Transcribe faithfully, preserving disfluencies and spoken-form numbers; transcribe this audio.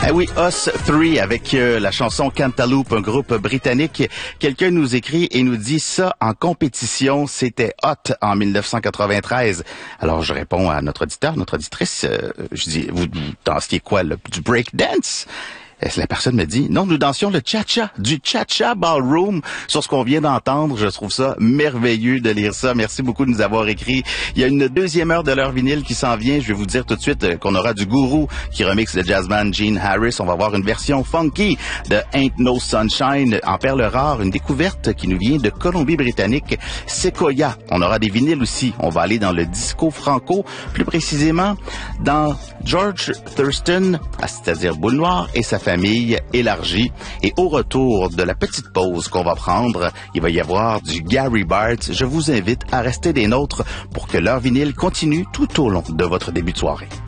Ah oui, Us trois avec euh, la chanson Cantaloupe, un groupe britannique. Quelqu'un nous écrit et nous dit ça en compétition, c'était hot en mille neuf cent quatre-vingt-treize. Alors je réponds à notre auditeur, notre auditrice, euh, je dis, vous, vous dansiez quoi, le, du breakdance? Et la personne me dit, non, nous dansions le cha-cha, du cha-cha ballroom sur ce qu'on vient d'entendre. Je trouve ça merveilleux de lire ça. Merci beaucoup de nous avoir écrit. Il y a une deuxième heure de l'heure vinyle qui s'en vient. Je vais vous dire tout de suite qu'on aura du Gourou qui remixe le jazzman Gene Harris. On va avoir une version funky de Ain't No Sunshine en perle rare, une découverte qui nous vient de Colombie-Britannique, Sequoia. On aura des vinyles aussi. On va aller dans le disco franco, plus précisément dans George Thurston, c'est-à-dire Boule Noire et sa famille élargie. Et au retour de la petite pause qu'on va prendre, il va y avoir du Gary Bartz. Je vous invite à rester des nôtres pour que l'heure vinyle continue tout au long de votre début de soirée.